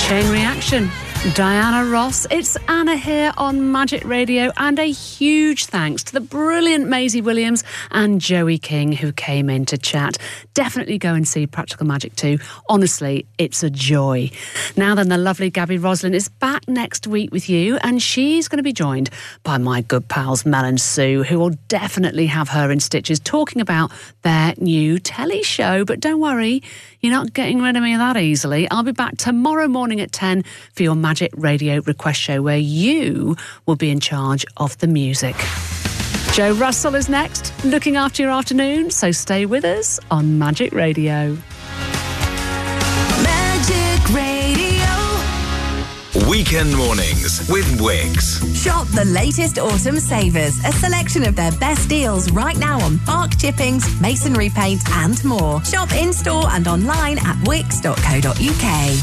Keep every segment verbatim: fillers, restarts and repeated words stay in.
Chain Reaction, Diana Ross. It's Anna here on Magic Radio, and a huge thanks to the brilliant Maisie Williams and Joey King who came in to chat. Definitely go and see Practical Magic two. Honestly, it's a joy. Now then, the lovely Gabby Roslin is back next week with you, and she's going to be joined by my good pals Mel and Sue, who will definitely have her in stitches talking about their new telly show. But don't worry, you're not getting rid of me that easily. I'll be back tomorrow morning at ten for your Magic Radio request show, where you will be in charge of the music. Joe Russell is next, looking after your afternoon, so stay with us on Magic Radio. Magic Radio. Weekend mornings with Wickes. Shop the latest autumn savers, a selection of their best deals right now on bark chippings, masonry paint and more. Shop in-store and online at wickes dot co dot uk.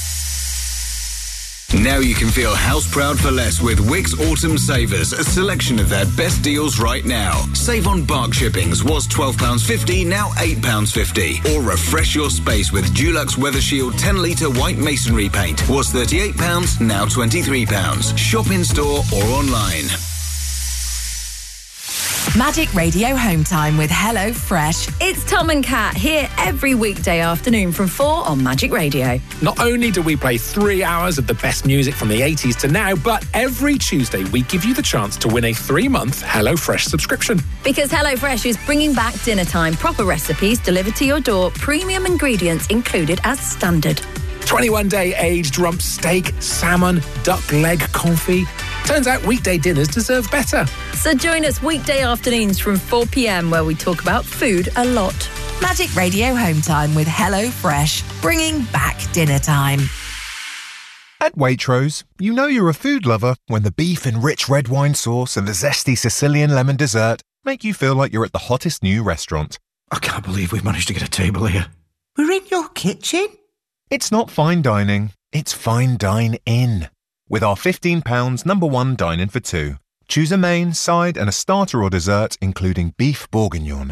Now you can feel house proud for less with Wickes Autumn Savers, a selection of their best deals right now. Save on bark chippings, was twelve pounds fifty, now eight pounds fifty. Or refresh your space with Dulux Weather Shield ten litre white masonry paint, was thirty-eight pounds, now twenty-three pounds. Shop in store or online. Magic Radio Home Time with Hello Fresh. It's Tom and Kat here every weekday afternoon from four on Magic Radio. Not only do we play three hours of the best music from the eighties to now, but every Tuesday we give you the chance to win a three-month HelloFresh subscription. Because HelloFresh is bringing back dinner time, proper recipes delivered to your door, premium ingredients included as standard. twenty-one day aged rump steak, salmon, duck leg confit. Turns out weekday dinners deserve better. So join us weekday afternoons from four p.m. where we talk about food a lot. Magic Radio Home Time with Hello Fresh, bringing back dinner time. At Waitrose, you know you're a food lover when the beef and rich red wine sauce and the zesty Sicilian lemon dessert make you feel like you're at the hottest new restaurant. I can't believe we've managed to get a table here. We're in your kitchen? It's not fine dining, it's fine dine-in. With our fifteen pounds number one dine-in for two. Choose a main, side and a starter or dessert, including beef bourguignon.